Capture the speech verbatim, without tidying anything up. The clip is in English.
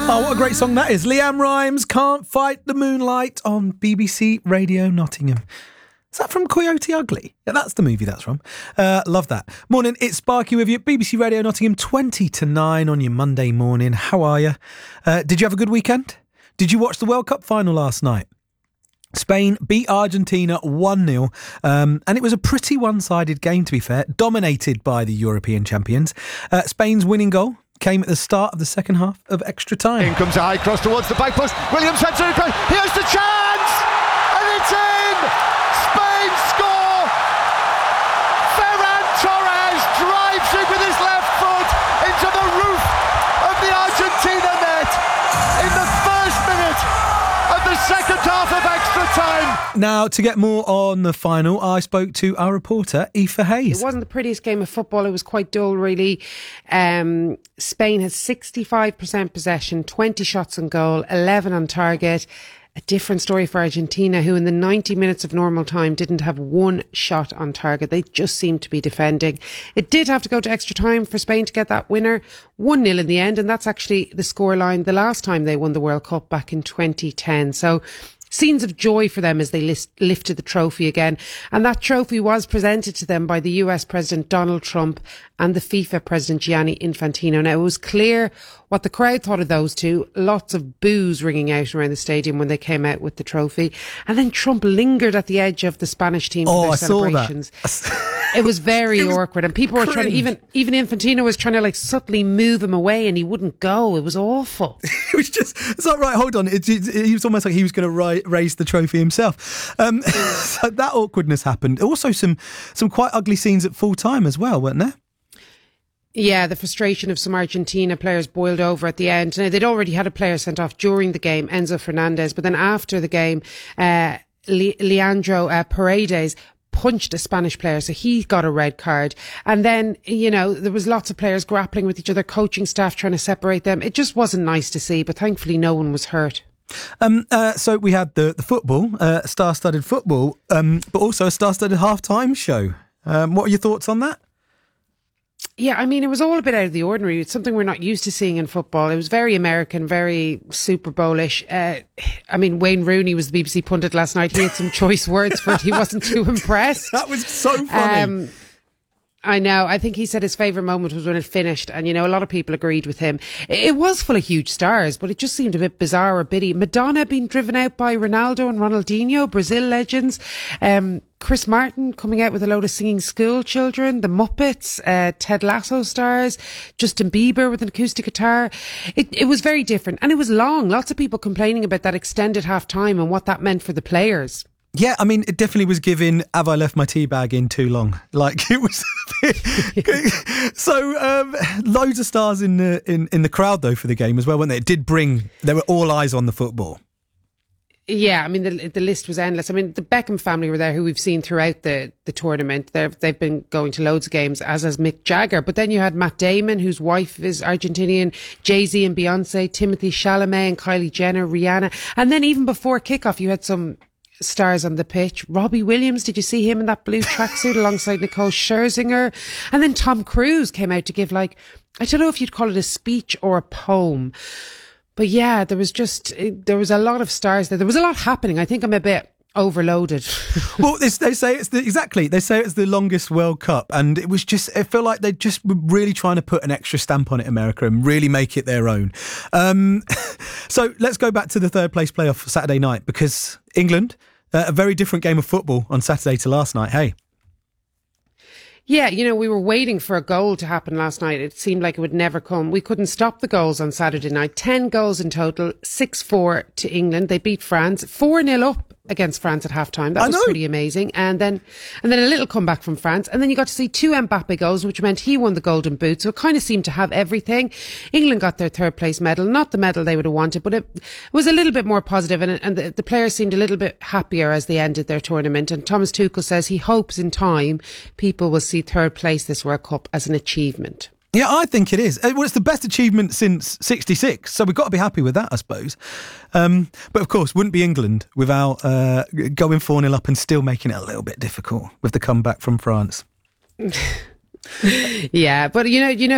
Oh, what a great song that is. Leanne Rimes, Can't Fight the Moonlight on B B C Radio Nottingham. Is that from Coyote Ugly? Yeah, that's the movie that's from. Uh, love that. Morning, it's Sparky with you at B B C Radio Nottingham, twenty to nine on your Monday morning. How are you? Uh, did you have a good weekend? Did you watch the World Cup final last night? Spain beat Argentina one nil, um, and it was a pretty one-sided game, to be fair, dominated by the European champions. Uh, Spain's winning goal came at the start of the second half of extra time. In comes a high cross towards the back post. Williams heads it across. Here's the chance! And it's in! Spain score! Ferran Torres drives it with his left foot into the roof of the Argentina net in the first minute of the second half of extra time. Now, to get more on the final, I spoke to our reporter, Aoife Hayes. It wasn't the prettiest game of football. It was quite dull, really. Um, Spain has sixty-five percent possession, twenty shots on goal, eleven on target. A different story for Argentina, who in the ninety minutes of normal time didn't have one shot on target. They just seemed to be defending. It did have to go to extra time for Spain to get that winner, one nil in the end, and that's actually the scoreline the last time they won the World Cup back in twenty ten. So scenes of joy for them as they list, lifted the trophy again. And that trophy was presented to them by the U S President Donald Trump and the FIFA President Gianni Infantino. Now, it was clear what the crowd thought of those two. Lots of boos ringing out around the stadium when they came out with the trophy. And then Trump lingered at the edge of the Spanish team for oh, their I celebrations. Saw that. It was very it was awkward, and people were cringe. trying to, even even Infantino was trying to like subtly move him away, and he wouldn't go. It was awful. It was just, it's not right, hold on. It, it, it was almost like he was going to ri- raise the trophy himself. Um, so that awkwardness happened. Also, some some quite ugly scenes at full time as well, weren't there? Yeah, the frustration of some Argentina players boiled over at the end. Now, they'd already had a player sent off during the game, Enzo Fernandez, but then after the game, uh, Le- Leandro uh, Paredes punched a Spanish player, so he got a red card. And then, you know, there was lots of players grappling with each other, coaching staff trying to separate them. It just wasn't nice to see, but thankfully no one was hurt. Um, uh, so we had the, the football, uh, star-studded football, um, but also a star-studded half-time show. Um, what are your thoughts on that? Yeah, I mean, it was all a bit out of the ordinary. It's something we're not used to seeing in football. It was very American, very Super Bowl-ish. Uh, I mean, Wayne Rooney was the B B C pundit last night. He had some choice words for it. He wasn't too impressed. That was so funny. Um, I know. I think he said his favourite moment was when it finished. And, you know, a lot of people agreed with him. It was full of huge stars, but it just seemed a bit bizarre or bitty. Madonna being driven out by Ronaldo and Ronaldinho, Brazil legends. Um, Chris Martin coming out with a load of singing school children, the Muppets, uh, Ted Lasso stars, Justin Bieber with an acoustic guitar. It, it was very different. And it was long. Lots of people complaining about that extended half time and what that meant for the players. Yeah, I mean, it definitely was giving, have I left my tea bag in too long? Like, it was... So, um, loads of stars in the, in, in the crowd, though, for the game as well, weren't they? It did bring... There were all eyes on the football. Yeah, I mean, the the list was endless. I mean, the Beckham family were there, who we've seen throughout the, the tournament. They've, they've been going to loads of games, as has Mick Jagger. But then you had Matt Damon, whose wife is Argentinian, Jay-Z and Beyonce, Timothy Chalamet and Kylie Jenner, Rihanna. And then even before kickoff, you had some stars on the pitch. Robbie Williams, did you see him in that blue tracksuit alongside Nicole Scherzinger? And then Tom Cruise came out to give, like, I don't know if you'd call it a speech or a poem. But yeah, there was just, there was a lot of stars there. There was a lot happening. I think I'm a bit overloaded. Well, they, they say it's the, exactly, they say it's the longest World Cup, and it was just, it felt like they just were really trying to put an extra stamp on it, America, and really make it their own. Um, so let's go back to the third place playoff Saturday night, because England, uh, a very different game of football on Saturday to last night. Hey. Yeah, you know, we were waiting for a goal to happen last night. It seemed like it would never come. We couldn't stop the goals on Saturday night. Ten goals in total, six four to England. They beat France, four nil up against France at halftime. That I was know. pretty amazing. And then and then a little comeback from France. And then you got to see two Mbappe goals, which meant he won the Golden Boot. So it kind of seemed to have everything. England got their third place medal. Not the medal they would have wanted, but it was a little bit more positive, and, and the, the players seemed a little bit happier as they ended their tournament. And Thomas Tuchel says he hopes in time people will see third place this World Cup as an achievement. Yeah, I think it is. Well, it's the best achievement since sixty-six, so we've got to be happy with that, I suppose. Um, but of course, wouldn't be England without uh, going four nil up and still making it a little bit difficult with the comeback from France. Yeah, but you know, you know.